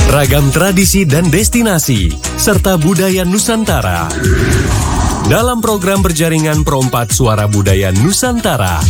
Ragam tradisi dan destinasi, serta budaya Nusantara. Dalam program berjaringan Perompat Suara Budaya Nusantara.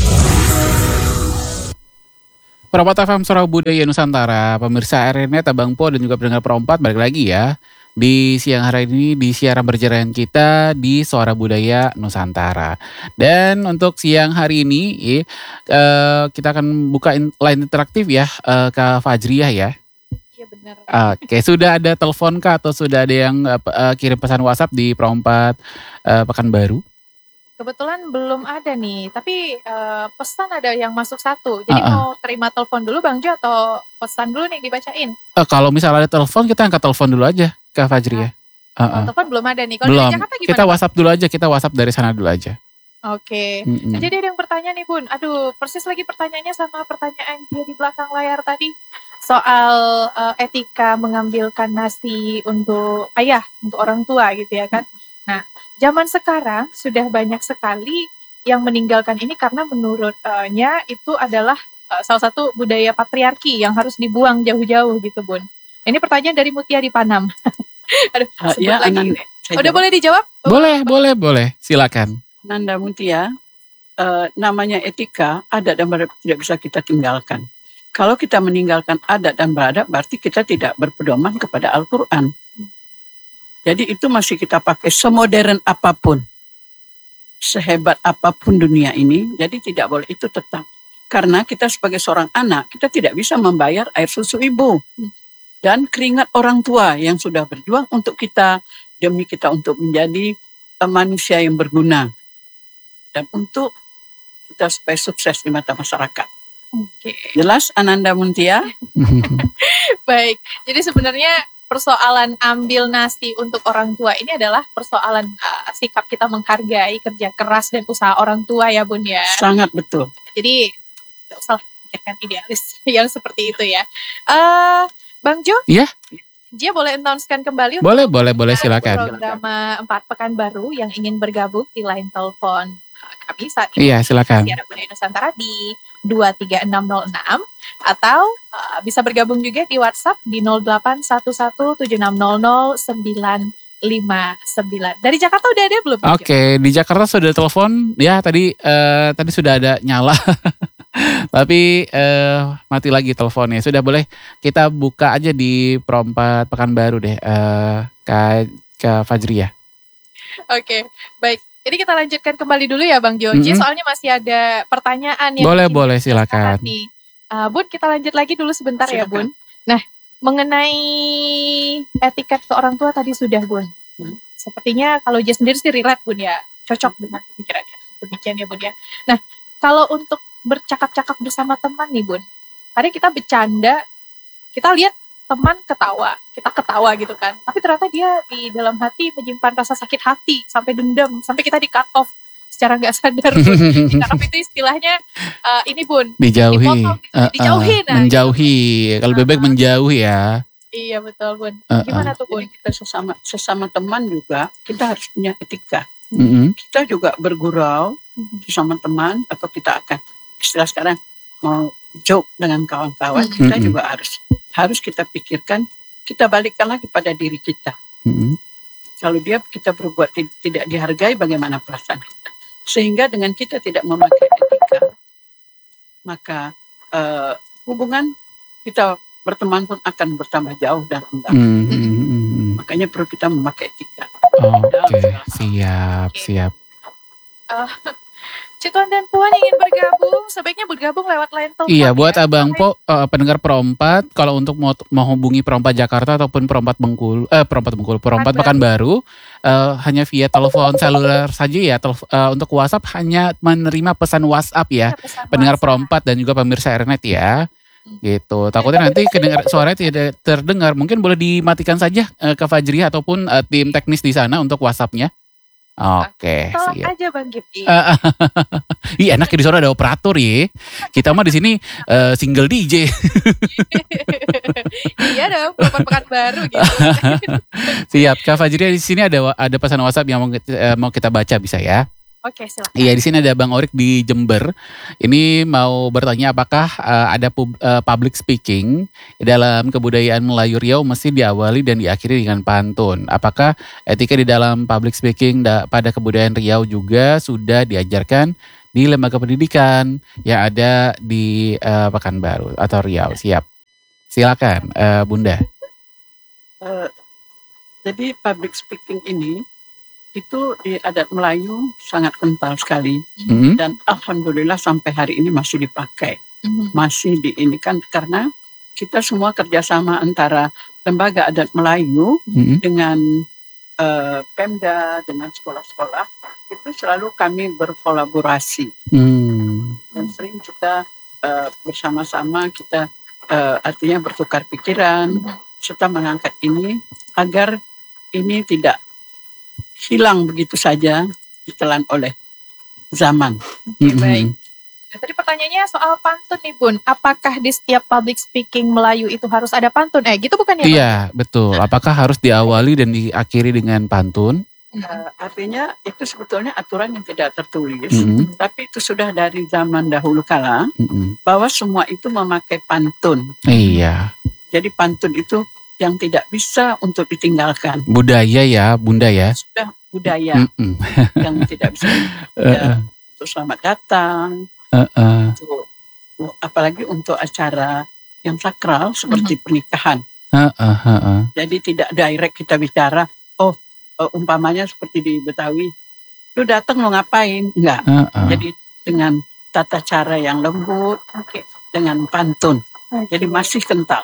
Perompat FM Suara Budaya Nusantara, pemirsa RNet, Abang Po dan juga pendengar Perompat, balik lagi ya. Di siang hari ini di siaran berjaringan kita di Suara Budaya Nusantara. Dan untuk siang hari ini kita akan buka line interaktif ya, Kak Fajriah ya. Iya benar. Oke, sudah ada telepon Kak atau sudah ada yang kirim pesan WhatsApp di Perompat Pekanbaru? Kebetulan belum ada nih, tapi pesan ada yang masuk satu. Jadi mau terima telepon dulu Bang Jo atau pesan dulu nih dibacain? Kalau misalnya ada telepon kita angkat telepon dulu aja Kak Fajriah. Telepon belum ada nih. Kalau Belum. dari Jakarta gimana? Kita WhatsApp dulu aja, kita WhatsApp dari sana dulu aja. Oke. Jadi ada yang bertanya nih Bun. Aduh, persis lagi pertanyaannya sama pertanyaan dia di belakang layar tadi. Soal etika mengambilkan nasi untuk ayah, untuk orang tua gitu ya kan. Nah, zaman sekarang sudah banyak sekali yang meninggalkan ini karena menurutnya itu adalah salah satu budaya patriarki yang harus dibuang jauh-jauh gitu Bun. Ini pertanyaan dari Mutia di Panam. Aduh, sebut lagi. Udah boleh dijawab? Boleh. Silakan. Nanda Mutia, namanya etika, adat dan beradab tidak bisa kita tinggalkan. Kalau kita meninggalkan adat dan beradab, berarti kita tidak berpedoman kepada Al-Quran. Jadi itu masih kita pakai semodern apapun, sehebat apapun dunia ini, jadi tidak boleh itu tetap. Karena kita sebagai seorang anak, kita tidak bisa membayar air susu ibu. Dan keringat orang tua yang sudah berjuang untuk kita, demi kita untuk menjadi manusia yang berguna. Dan untuk kita supaya sukses di mata masyarakat. Oke. Jelas Ananda Muntia? Baik, jadi sebenarnya persoalan ambil nasi untuk orang tua ini adalah persoalan sikap kita menghargai kerja keras dan usaha orang tua ya Bun ya. Sangat betul. Jadi gak usah pikirkan idealis yang seperti itu ya. Bang Jo? Iya. Dia boleh announce-kan kembali? Boleh silakan. Program 4 Pekanbaru yang ingin bergabung di line telepon kami saat ini. Iya, silakan. Siaran Budaya Nusantara di 23606 atau bisa bergabung juga di WhatsApp di 081176000959. Dari Jakarta udah ada belum? Oke, di Jakarta sudah telepon ya, tadi sudah ada nyala. Tapi mati lagi teleponnya. Sudah, boleh kita buka aja di Perompat Pekanbaru deh, Kak Fajriah. Oke, baik. Jadi kita lanjutkan kembali dulu ya Bang Joji, soalnya masih ada pertanyaan yang boleh silakan. Bun, kita lanjut lagi dulu sebentar Silakan. ya Bun. Nah, mengenai etiket ke orang tua tadi sudah Bun. Sepertinya kalau dia sendiri sih relate Bun ya, cocok dengan pemikirannya. Demikian ya Bun ya. Nah, kalau untuk bercakap-cakap bersama teman nih Bun, kadang kita bercanda, kita lihat teman ketawa, kita ketawa gitu kan. Tapi ternyata dia di dalam hati menyimpan rasa sakit hati, sampai dendam, sampai kita di cut off secara nggak sadar Bun. Di cut off itu istilahnya ini Bun, Dijauhi. dipotong, dijauhi. Menjauhi. Kalau bebek menjauhi ya. Iya betul Bun. Gimana tuh Bun? Jadi kita sesama teman juga, kita harus punya etika. Mm-mm. Kita juga bergurau sesama teman, atau kita akan istilah sekarang mau joke dengan kawan-kawan, kita juga harus kita pikirkan, kita balikkan lagi pada diri kita. Kalau kita berbuat tidak dihargai, bagaimana perasaan kita? Sehingga dengan kita tidak memakai etika, maka hubungan kita berteman pun akan bertambah jauh dan rendah. Makanya perlu kita memakai etika. Oke, siap. Cituan dan Puan ingin bergabung, sebaiknya bergabung lewat line telepon. Iya, buat ya. Abang Po, pendengar Perompat, kalau untuk mau hubungi Perompat Jakarta ataupun Perompat Pekanbaru, hanya via telepon seluler saja ya. Untuk WhatsApp hanya menerima pesan WhatsApp ya, pendengar Perompat dan juga pemirsa RNet ya. Gitu. Takutnya nanti suaranya tidak terdengar. Mungkin boleh dimatikan saja ke Fajriah ataupun tim teknis di sana untuk WhatsApp-nya. Oke, Tolong siap. aja Bang Gipti. Iya, enak di sana ada operator ya. Kita mah di sini single DJ. Iya dong, pekan baru gitu. Siap, Kak Fajriah, di sini ada pesan WhatsApp yang mau kita baca, bisa ya? Oke, silakan. Iya, di sini ada Bang Orik di Jember. Ini mau bertanya apakah ada public speaking dalam kebudayaan Melayu Riau mesti diawali dan diakhiri dengan pantun. Apakah etika di dalam public speaking pada kebudayaan Riau juga sudah diajarkan di lembaga pendidikan yang ada di Pekanbaru atau Riau? Siap. Silakan, Bunda. Jadi public speaking ini itu di adat Melayu sangat kental sekali dan alhamdulillah sampai hari ini masih dipakai, masih diinikan karena kita semua kerjasama antara lembaga adat Melayu dengan Pemda, dengan sekolah-sekolah itu selalu kami berkolaborasi dan sering kita bersama-sama kita artinya bertukar pikiran serta mengangkat ini agar ini tidak hilang begitu saja ditelan oleh zaman. Baik. Nah, tadi pertanyaannya soal pantun nih Bun. Apakah di setiap public speaking Melayu itu harus ada pantun? Gitu bukan ya? Iya, betul. Apakah harus diawali dan diakhiri dengan pantun? Artinya itu sebetulnya aturan yang tidak tertulis, tapi itu sudah dari zaman dahulu kala bahwa semua itu memakai pantun. Iya. Jadi pantun itu yang tidak bisa untuk ditinggalkan. Budaya ya, Bunda ya. Sudah budaya yang tidak bisa ya, untuk selamat datang, untuk, apalagi untuk acara yang sakral seperti pernikahan. Jadi tidak direct kita bicara, umpamanya seperti di Betawi, lu datang mau ngapain? Enggak. Jadi dengan tata cara yang lembut, dengan pantun. Jadi masih kental.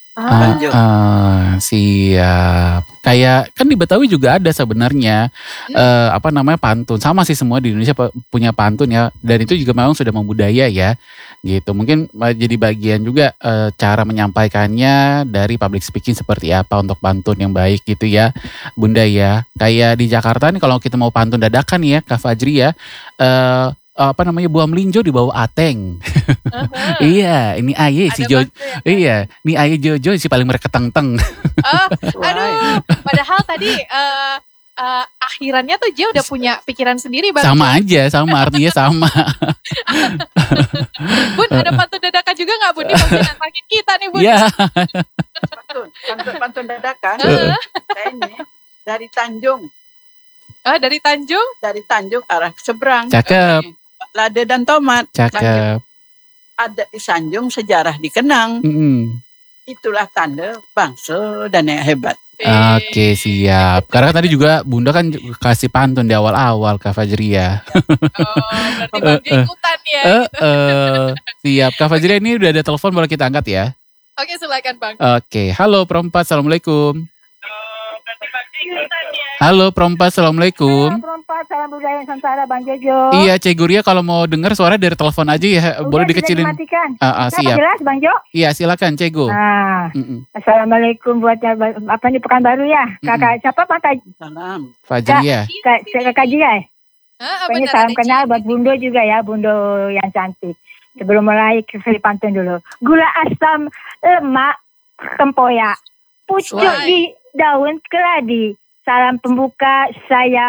Siap. Kayak kan di Betawi juga ada sebenarnya pantun. Sama sih semua di Indonesia punya pantun ya. Dan itu juga memang sudah membudaya ya. Gitu. Mungkin jadi bagian juga cara menyampaikannya dari public speaking seperti apa untuk pantun yang baik gitu ya, Bunda ya. Kayak di Jakarta nih kalau kita mau pantun dadakan ya, Kak Fajri ya. Buah melinjo di bawah ateng. Iya, ini aye si Jojo. Iya, ini aye Jojo si paling mereketeng-teng. Aduh, padahal tadi akhirannya tuh dia udah punya pikiran sendiri Bang. Sama aja, sama artinya sama. Bun, ada pantun dadakan juga gak Bun? Ini pasti nantangin kita nih Bun. Iya. Pantun dadakan. Saya ini dari Tanjung. Dari Tanjung? Dari Tanjung arah seberang. Cakep. Lada dan tomat. Cakep. Ada di Sanjung, sejarah dikenang. Itulah tanda bangsa dan yang hebat. Oke, siap. Karena tadi juga Bunda kan kasih pantun di awal-awal Kak Fajri ya. Berarti Bang ikutan ya. Siap. Kak Fajri ini udah ada telepon, boleh kita angkat ya? Oke, silakan Bang. Oke, halo Perempat, Assalamualaikum. Halo Perempat, Assalamualaikum. Halo Perempat, salam budaya Nusantara Bang Jojo. Iya, Cek Guria kalau mau dengar suara dari telepon aja ya, boleh dikecilin. Siap. Jelas Bang Jo? Iya, silakan Cek Gu. Assalamualaikum buat apa nih Pekanbaru ya. Kakak siapa Pak? Salam. Fajri ya. Kakak Jia. Ini salam kenal buat Bundo juga ya, Bundo yang cantik. Sebelum mulai kasih pantun dulu. Gula asam lemak tempoyak, pucuk di daun keladi. Salam pembuka saya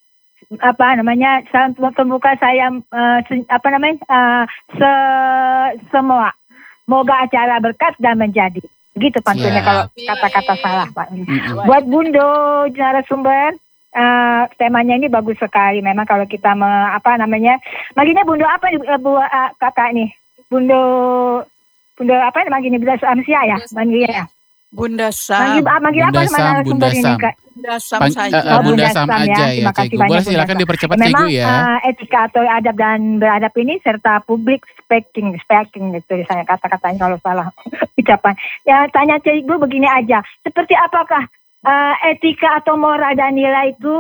semua. Moga acara berkat dan menjadi. Begitu pantunnya kalau kata-kata salah Pak. Buat Bundo narasumber, temanya ini bagus sekali. Memang kalau kita manggilnya Bundo apa nih kakak nih? Bundo apa namanya? Bunda Samsia ya manggilnya. Bunda Sam. Manggil apa nama narasumber ini Kak? Bunda Sam saja. Bunda Sam aja ya, Cegu. Boleh silakan dipercepat Cegu ya. Memang etika atau adab dan beradab ini serta public speaking itu saya kata-katanya kalau salah ucapan. Ya tanya Cegu begini aja. Seperti apakah etika atau moral dan nilai itu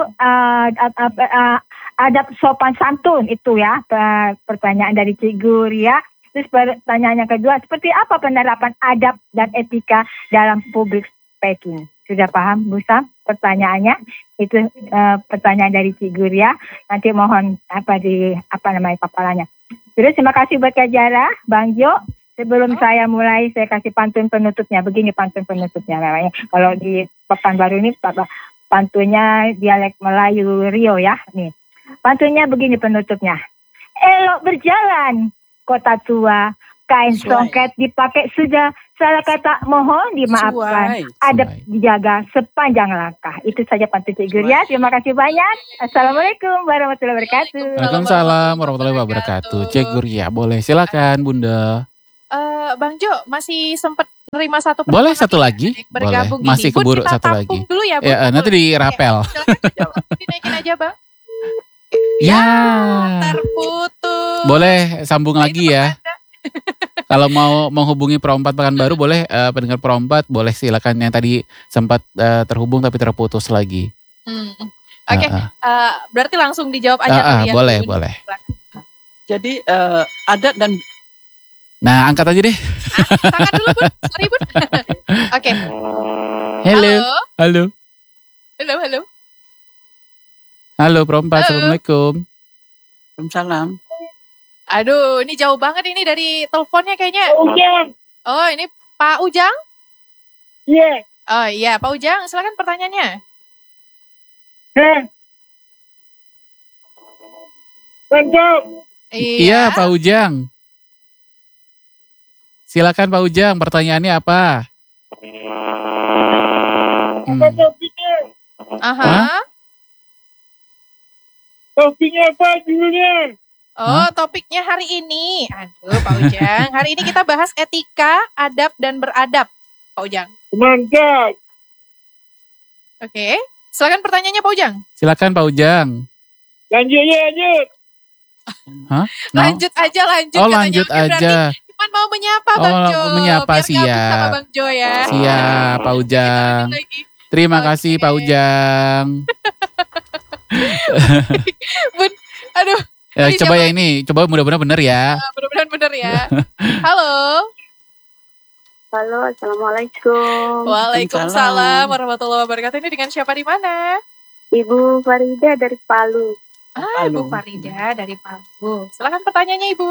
adab sopan santun itu ya? Pertanyaan dari Cegu Ria. Terus pertanyaan yang kedua, seperti apa penerapan adab dan etika dalam public speaking? Sudah paham, Bu Sam? Pertanyaannya itu pertanyaan dari Ciguria. Nanti mohon papalannya. Terus terima kasih buat Kak Jara, Bang Jo. Sebelum saya mulai, saya kasih pantun penutupnya. Begini pantun penutupnya namanya. Kalau di Pekanbaru ini pantunnya dialek Melayu Rio ya. Nih. Pantunnya begini penutupnya. Elok berjalan, kota tua, kain Sesuai. songket dipakai sudah, salah kata mohon dimaafkan. Sesuai. Adab Sesuai. dijaga sepanjang langkah. Itu saja pantun Cik Gur ya. Terima kasih banyak. Assalamualaikum warahmatullahi wabarakatuh. Waalaikumsalam warahmatullahi wabarakatuh. Cek Guria, boleh silakan Bunda. Bang Jo masih sempat nerima satu Boleh pertanyaan satu lagi? bergabung Boleh. Masih ini. Bun, keburu kita satu tampung lagi. dulu ya, Bun. Ya, nanti dirapel. Silakan dinaikin aja, Bang. Ya. Terputus. Boleh sambung Nah, lagi itu ya. Kalau mau menghubungi Perompat Pekanbaru boleh, pendengar Perompat boleh silakan yang tadi sempat terhubung tapi terputus lagi. Oke, berarti langsung dijawab aja kali ya. Boleh, Bun. boleh. Jadi adat dan Nah, angkat aja deh. Tangan dulu, Bun. Sorry, Bun. Oke. Halo. Halo. Halo. Halo Perompat, Halo. Assalamualaikum. salam. Aduh, ini jauh banget ini dari teleponnya kayaknya. Oh, ini Pak Ujang? Iya. Oh iya, Pak Ujang, silakan pertanyaannya. Iya, Pak Ujang. Silakan Pak Ujang, pertanyaannya apa? Aha. Hah? Topiknya apa judulnya? Oh, topiknya hari ini. Aduh, Pak Ujang. Hari ini kita bahas etika, adab, dan beradab. Pak Ujang. Mantap. Oke. Silakan pertanyaannya, Pak Ujang. Silakan Pak Ujang. Lanjut. Hah? No? Lanjut aja, lanjut. Oh, katanya. lanjut Oke, berarti aja. cuma mau menyapa Bang Oh, Jo. menyapa, Biar gabung sama siap. Bang Jo ya. Siap, Pak Ujang. Lanjut lagi. Terima Oke. kasih Pak Ujang. Bun, aduh, Ya, Ini coba siapa? ya ini, coba mudah-mudahan benar ya. mudah-mudahan bener ya. Halo. Halo, Assalamualaikum. Waalaikumsalam warahmatullahi wabarakatuh. Ini dengan siapa di mana? Ibu Farida dari Palu. Ibu Palu. Farida dari Palu. Silakan pertanyaannya, Ibu.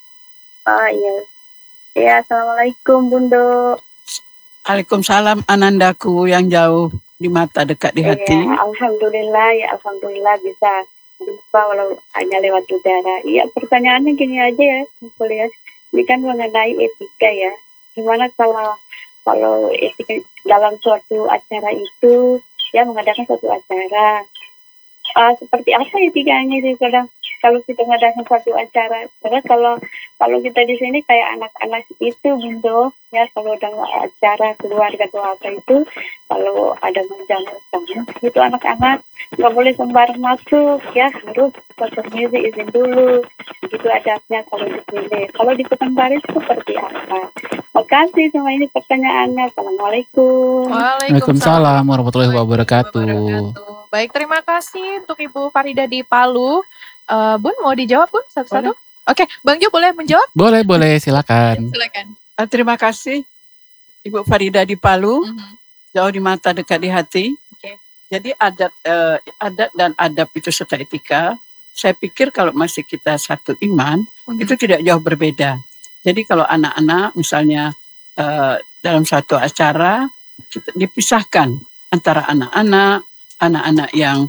Oh iya. Ya, Assalamualaikum Bundo. Waalaikumsalam anandaku yang jauh di mata dekat di hati. Ya, Alhamdulillah bisa jumpa walau hanya lewat udara. Iya, pertanyaannya gini aja ya, simpel ya. Ini kan mengenai etika ya. Gimana kalau etika dalam suatu acara itu, ya mengadakan suatu acara. Seperti apa etikanya sih kadang kalau kita mengadakan suatu acara. Karena kalau kita di sini kayak anak-anak itu Bundo, ya kalau udah acara keluarga atau apa itu, kalau ada menjamu tamu itu anak-anak nggak boleh sembarang masuk, ya harus permisi izin dulu. Itu adabnya kalau di sini. Kalau di Pekanbaru itu seperti apa? Makasih sama ini pertanyaannya. Assalamualaikum. Waalaikumsalam warahmatullahi wabarakatuh. Baik, terima kasih untuk Ibu Farida di Palu. Bun, mau dijawab Bun satu-satu? Oke, Bang Jo boleh menjawab? Boleh, silakan. Silakan. Terima kasih Ibu Farida di Palu, jauh di mata dekat di hati. Oke. Jadi adat dan adab itu serta etika. Saya pikir kalau masih kita satu iman, itu tidak jauh berbeda. Jadi kalau anak-anak misalnya dalam satu acara kita dipisahkan antara anak-anak yang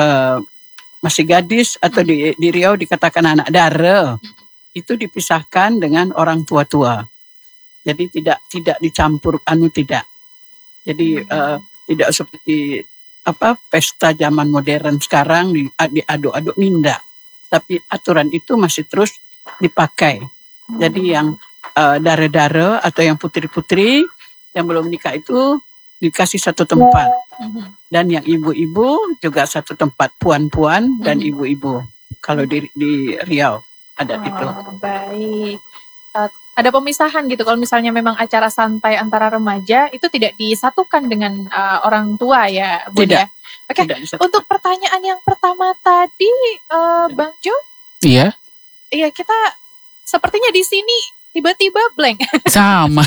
masih gadis atau di Riau dikatakan anak dara, itu dipisahkan dengan orang tua-tua. Jadi tidak dicampur tidak. Jadi tidak seperti pesta zaman modern sekarang diaduk-aduk minda. Tapi aturan itu masih terus dipakai. Jadi yang dara-dara atau yang putri-putri yang belum nikah itu dikasih satu tempat. Dan yang ibu-ibu juga satu tempat, puan-puan dan ibu-ibu. Kalau di Riau adat itu. Baik. Ada pemisahan gitu kalau misalnya memang acara santai antara remaja itu tidak disatukan dengan orang tua ya, Bun Tidak. ya. Oke. Tidak disatukan. Untuk pertanyaan yang pertama tadi, Bang Jo, Iya, iya kita sepertinya di sini tiba-tiba blank. sama.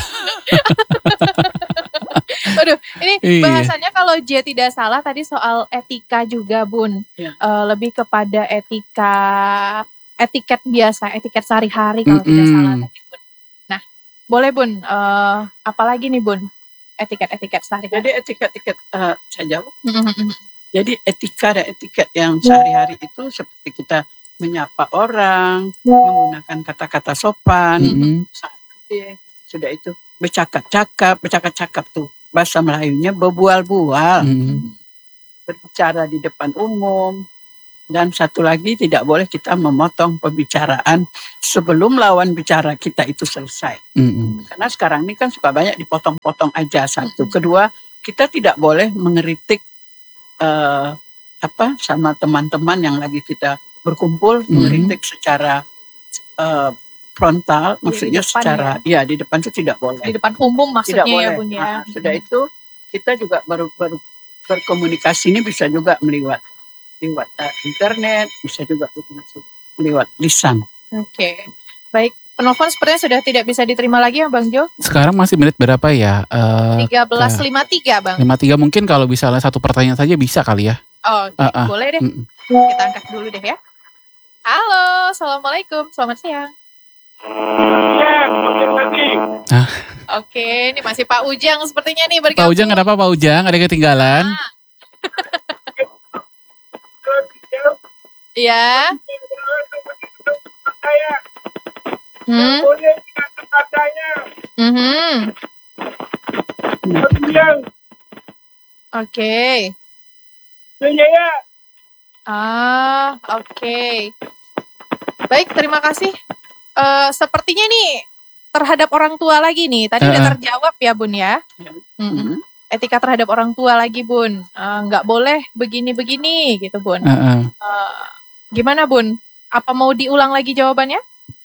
Waduh, ini Iya. bahasannya kalau J tidak salah tadi soal etika juga, Bun. Iya. Lebih kepada etiket biasa, etiket sehari-hari kalau tidak salah tadi, Bun. Nah, boleh Bun, apalagi nih Bun, etiket-etiket sehari-hari. Jadi etiket saya jawab. Jadi etika dan etiket yang sehari-hari itu seperti kita menyapa orang, menggunakan kata-kata sopan, sudah itu bercakap tuh bahasa Melayunya berbual-bual, berbicara di depan umum, dan satu lagi tidak boleh kita memotong pembicaraan sebelum lawan bicara kita itu selesai. Karena sekarang ini kan suka banyak dipotong-potong aja satu. Kedua, kita tidak boleh mengeritik sama teman-teman yang lagi kita berkumpul, mengeritik secara frontal, maksudnya secara di depan itu tidak boleh. Di depan umum maksudnya tidak boleh. Ya Bun ya. Sudah itu kita juga baru berkomunikasi ini bisa juga lewat internet, bisa juga lewat lisan. Oke. Baik, penelpon sepertinya sudah tidak bisa diterima lagi ya Bang Jo. Sekarang masih menit berapa ya? 13.53 Bang. 53 mungkin kalau bisa satu pertanyaan saja bisa kali ya. Oh, boleh deh. Kita angkat dulu deh ya. Halo, Assalamualaikum, selamat siang. Oke, ini masih Pak Ujang sepertinya nih bergabung. Pak Ujang, kenapa Pak Ujang? Ada ketinggalan? Ya. Oke. Oke. Baik, terima kasih. Sepertinya nih terhadap orang tua lagi nih. Tadi udah terjawab ya Bun ya. Etika terhadap orang tua lagi Bun. Nggak boleh begini-begini gitu Bun. Gimana Bun? Apa mau diulang lagi jawabannya?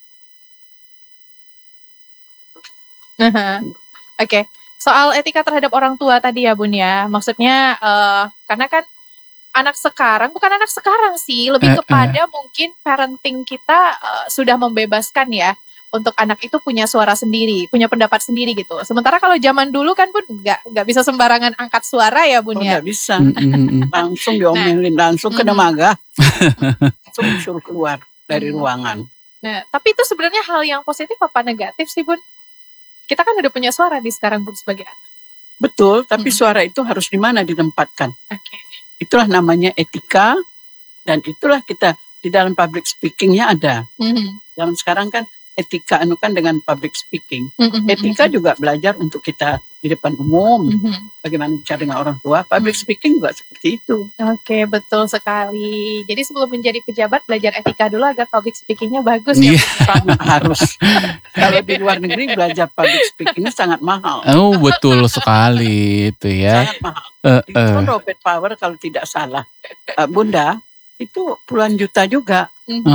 Oke. Soal etika terhadap orang tua tadi ya Bun ya. Maksudnya karena kan bukan anak sekarang sih, lebih kepada mungkin parenting kita sudah membebaskan ya untuk anak itu punya suara sendiri, punya pendapat sendiri gitu. Sementara kalau zaman dulu kan Bun nggak bisa sembarangan angkat suara ya Bun ya. Nggak bisa, langsung diomelin, langsung kena magah, langsung disuruh keluar dari ruangan. Nah, tapi itu sebenarnya hal yang positif apa negatif sih Bun? Kita kan udah punya suara di sekarang Bun sebagai anak. Betul, tapi suara itu harus di mana ditempatkan. Oke. Itulah namanya etika, dan itulah kita di dalam public speakingnya ada. Dalam sekarang kan etika kan dengan public speaking. Etika juga belajar untuk kita di depan umum, bagaimana bicara dengan orang tua. Public speaking juga seperti itu. Oke, betul sekali. Jadi sebelum menjadi pejabat belajar etika dulu agar public speakingnya bagus ya. Sangat harus. Kalau di luar negeri belajar public speakingnya sangat mahal. Oh, betul sekali itu ya. Sangat mahal. Itu Robert Power kalau tidak salah, Bunda, itu puluhan juta juga.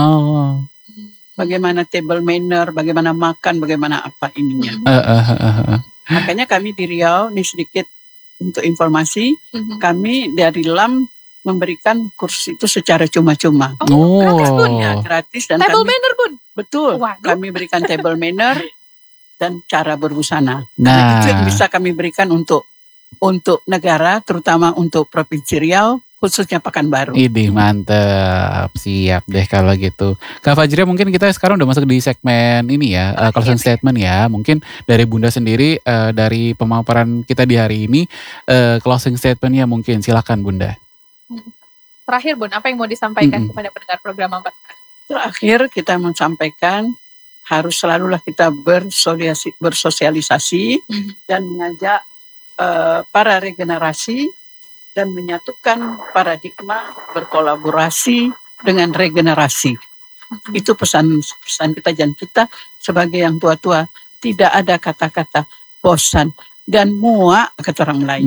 Bagaimana table manner, bagaimana makan, bagaimana apa ininya. Makanya kami di Riau, ini sedikit untuk informasi, kami dari LAM memberikan kursus itu secara cuma-cuma. Gratis Bun? Ya, gratis. Dan table manner Bun? Betul, kami berikan table manner dan cara berbusana. Nah, itu yang bisa kami berikan untuk negara, terutama untuk Provinsi Riau, khususnya Pekanbaru. Idih, mantep. Siap deh kalau gitu. Kak Fajria, mungkin kita sekarang udah masuk di segmen ini ya, closing statement ya. Mungkin dari Bunda sendiri, dari pemaparan kita di hari ini, closing statementnya mungkin silakan Bunda. Terakhir Bun, apa yang mau disampaikan kepada pendengar program Ampat? Terakhir kita menyampaikan harus selalulah kita bersosialisasi dan mengajak para regenerasi dan menyatukan paradigma berkolaborasi dengan regenerasi. Itu pesan kita, dan kita sebagai yang tua-tua tidak ada kata-kata bosan dan muak kata orang lain.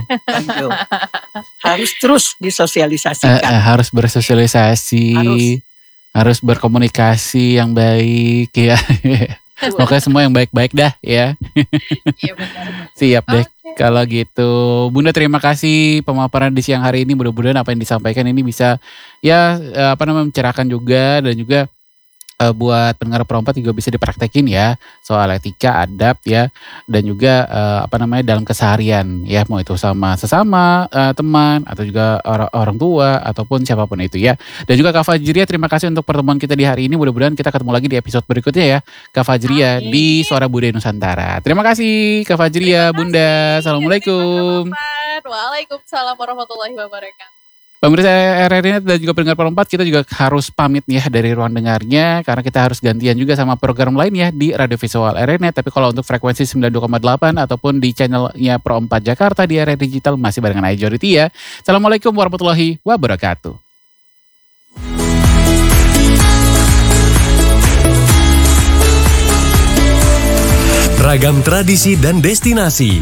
Harus terus disosialisasikan. Harus bersosialisasi, harus berkomunikasi yang baik ya. Pokoknya semua yang baik-baik dah ya. Iya benar. Siap deh. Kalau gitu, Bunda terima kasih pemaparan di siang hari ini. Mudah-mudahan apa yang disampaikan ini bisa mencerahkan juga, dan juga buat pendengar perompat juga bisa dipraktekin ya soal etika, adab ya, dan juga dalam keseharian ya, mau itu sama sesama teman atau juga orang tua ataupun siapapun itu ya. Dan juga Kak Fajria, terima kasih untuk pertemuan kita di hari ini. Mudah-mudahan kita ketemu lagi di episode berikutnya ya, Kak Fajria di Suara Budaya Nusantara. Terima kasih Kak Fajria, Bunda. Assalamualaikum. Waalaikumsalam warahmatullahi wabarakatuh. Pemirsa RRI dan juga pendengar Perempat, kita juga harus pamit nih ya dari ruang dengarnya karena kita harus gantian juga sama program lain ya di Radio Visual RRI. Tapi kalau untuk frekuensi 92,8 ataupun di channelnya Pro4 Jakarta di RRI Digital masih barengan Aijori ya. Assalamualaikum warahmatullahi wabarakatuh. Ragam tradisi dan destinasi